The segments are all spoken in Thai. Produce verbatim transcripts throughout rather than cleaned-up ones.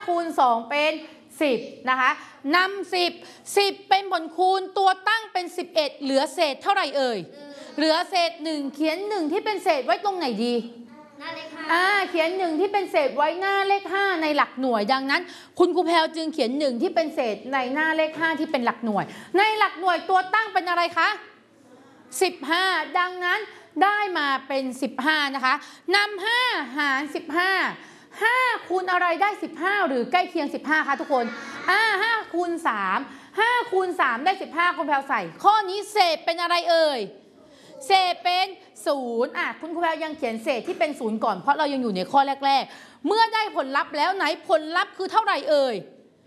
คูณสองเป็นสิบนะคะนำสิบ สิบเป็นผลคูณตัวตั้งเป็นสิบเอ็ดเหลือเศษเท่าไหร่เอ่ยเหลือเศษหนึ่งเขียนหนึ่งที่เป็นเศษไว้ตรงไหนดีหน้าเลขห้าอ่าเขียนหนึ่งที่เป็นเศษไว้หน้าเลขห้าในหลักหน่วยดังนั้นคุณครูแพรวจึงเขียนหนึ่งที่เป็นเศษในหน้าเลขห้าที่เป็นหลักหน่วยในหลักหน่วยตัวตั้งเป็นอะไรคะสิบห้าดังนั้นได้มาเป็นสิบห้านะคะนำห้าหารสิบห้า ห้าคูณอะไรได้สิบห้าหรือใกล้เคียงสิบห้าคะทุกคนอ่าห้าคูณสาม ห้าคูณสามได้สิบห้าคุณแพรวใส่ข้อนี้เศษเป็นอะไรเอ่ยเศษเป็นศูนย์อ่ะคุณครูแพรวยังเขียนเศษที่เป็นศูนย์ก่อนเพราะเรายังอยู่ในข้อแรกๆเมื่อได้ผลลัพธ์แล้วไหนผลลัพธ์คือเท่าไหร่เอ่ย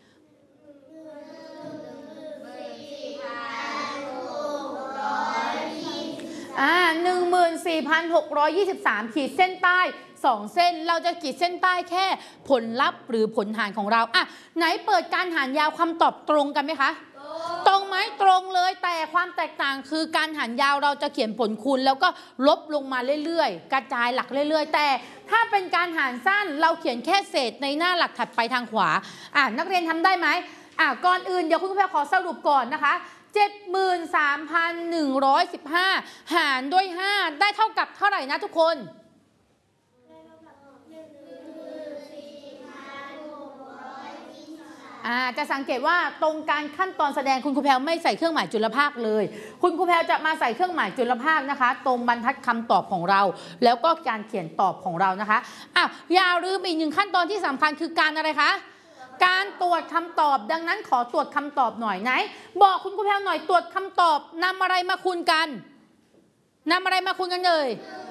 อ่า หนึ่งหมื่นสี่พันหกร้อยยี่สิบสาม ขีดเส้นใต้สองเส้นเราจะขีดเส้นใต้แค่ผลลัพธ์หรือผลหารของเราอ่ะไหนเปิดการหารยาวคำตอบตรงกันไหมคะตรงไหมตรงเลยแต่ความแตกต่างคือการหารยาวเราจะเขียนผลคูณแล้วก็ลบลงมาเรื่อยๆกระจายหลักเรื่อยๆแต่ถ้าเป็นการหารสั้นเราเขียนแค่เศษในหน้าหลักถัดไปทางขวาอ่ะนักเรียนทำได้ไหมอ่ะก่อนอื่นเดี๋ยวคุณครูแพรขอสรุปก่อนนะคะ เจ็ดหมื่นสามพันหนึ่งร้อยสิบห้า หารด้วยห้าได้เท่ากับเท่าไหร่นะทุกคนอ่าจะสังเกตว่าตรงการขั้นตอนแสดงคุณครูแพรไม่ใส่เครื่องหมายจุลภาคเลยคุณครูแพรจะมาใส่เครื่องหมายจุลภาคนะคะตรงบรรทัดคำตอบของเราแล้วก็การเขียนตอบของเรานะคะอ่ะอย่าลืมอีกหนึ่งขั้นตอนที่สำคัญคือการอะไรคะการตรวจคำตอบดังนั้นขอตรวจคำตอบหน่อยไหนบอกคุณครูแพรหน่อยตรวจคำตอบนำอะไรมาคูณกันนำอะไรมาคูณกันเลย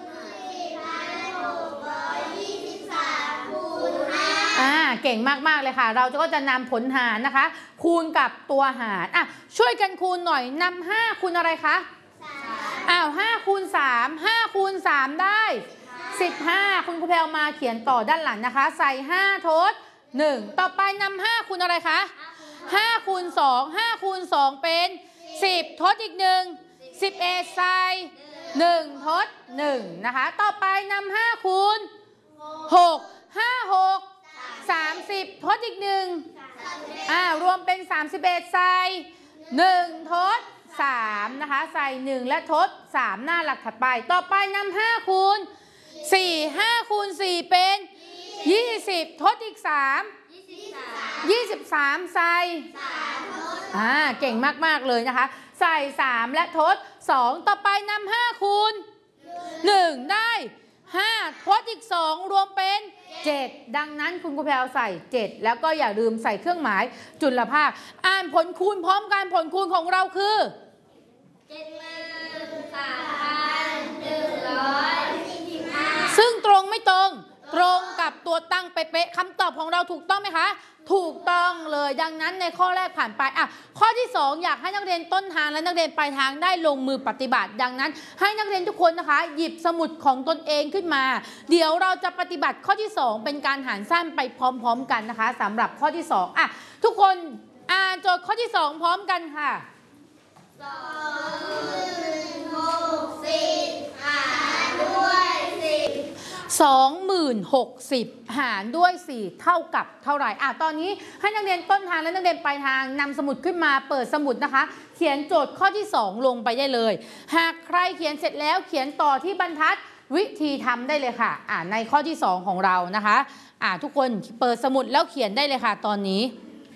อ่าเก่งมากๆเลยค่ะเราก็จะนำผลหารนะคะคูณกับตัวหารอ่ะช่วยกันคูณหน่อยนำห้าคูณอะไรคะอ้าวห้าคูณสาม ห้าคูณสามได้สิบห้าคุณครูแพรมาเขียนต่อด้านหลังนะคะใส่ห้าทดหนึ่งต่อไปนำห้าคูณอะไรคะห้าคูณสอง ห้าคูณสองเป็นสิบทดอีกหนึ่ง สิบเอ็ดใส่หนึ่งทดหนึ่งนะคะต่อไปนำห้าคูณหก ห้า หก สามสิบทดอีกหนึ่งอ่ารวมเป็นสามสิบเอ็ดใส่หนึ่งทดสามนะคะใส่หนึ่งและทดสามหน้าหลักถัดไปต่อไปนำห้าคูณสี่ ห้าคูณสี่เป็นยี่สิบทดอีกสาม ยี่สิบสามใส่อ่าเก่งมากๆเลยนะคะใส่สามและทดสองต่อไปนำห้าคูณหนึ่งได้ห้าทดอีกสองรวมเป็นเจ็ดดังนั้นคุณครูแพรวใส่เจ็ดแล้วก็อย่าลืมใส่เครื่องหมายจุลภาคอ่านผลคูณพร้อมกันผลคูณของเราคือเจ็ดหมื่นสามพันหนึ่งร้อยสี่สิบห้าซึ่งตรงไม่ตรงตรงกับตัวตั้งเป๊ะๆคำตอบของเราถูกต้องไหมคะถูกต้องเลยดังนั้นในข้อแรกผ่านไปอ่ะข้อที่สองอยากให้นักเรียนต้นทางและนักเรียนปลายทางได้ลงมือปฏิบัติดังนั้นให้นักเรียนทุกคนนะคะหยิบสมุดของตนเองขึ้นมาเดี๋ยวเราจะปฏิบัติข้อที่สองเป็นการหารสั้นไปพร้อมๆกันนะคะสำหรับข้อที่สองอ่ะทุกคนอ่านโจทย์ข้อที่สองพร้อมกันค่ะสองหมื่นหกสิบหารด้วยสิบสองหมื่นหกสิบหารด้วยสี่เท่ากับเท่าไหร่อ่ะตอนนี้ให้นักเรียนต้นทางและนักเรียนปลายทางนำสมุดขึ้นมาเปิดสมุดนะคะเขียนโจทย์ข้อที่สองลงไปได้เลยหากใครเขียนเสร็จแล้วเขียนต่อที่บรรทัดวิธีทำได้เลยค่ะอ่ะในข้อที่สองของเรานะคะอ่ะทุกคนเปิดสมุดแล้วเขียนได้เลยค่ะตอนนี้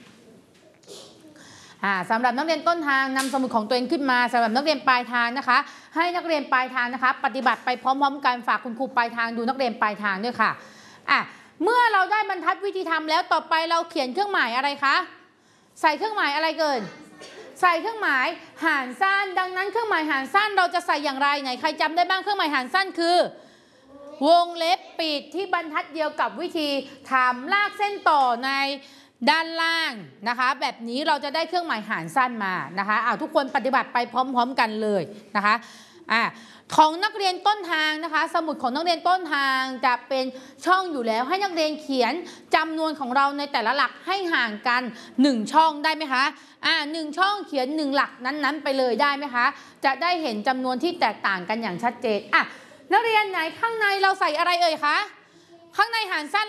อ่าสำหรับนักเรียนต้นทางนำสมุดของตัวเองขึ้นมาสำหรับนักเรียนปลายทางนะคะให้นักเรียนปลายทางนะคะปฏิบัติไปพร้อมๆกันฝากคุณครูปลายทางดูนักเรียนปลายทางด้วยค่ะอ่ะเมื่อเราได้บรรทัดวิธีทำแล้วต่อไปเราเขียนเครื่องหมายอะไรคะใส่เครื่องหมายอะไรเกินใส่เครื่องหมายหารสั้นดังนั้นเครื่องหมายหารสั้นเราจะใส่อย่างไรไหนใครจำได้บ้างเครื่องหมายหารสั้นคือวงเล็บปิดที่บรรทัดเดียวกับวิธีทำลากเส้นต่อในด้านล่างนะคะแบบนี้เราจะได้เครื่องหมายหารสั้นมานะคะเอาทุกคนปฏิบัติไปพร้อมๆกันเลยนะคะอ่าของนักเรียนต้นทางนะคะสมุดของนักเรียนต้นทางจะเป็นช่องอยู่แล้วให้นักเรียนเขียนจำนวนของเราในแต่ละหลักให้ห่างกันหนึ่งช่องได้ไหมคะอ่าหนึ่งช่องเขียนหนึ่งหลักนั้นๆไปเลยได้ไหมคะจะได้เห็นจำนวนที่แตกต่างกันอย่างชัดเจนอ่ะนักเรียนไหนข้างในเราใส่อะไรเอ่ยคะข้างในหารสั้น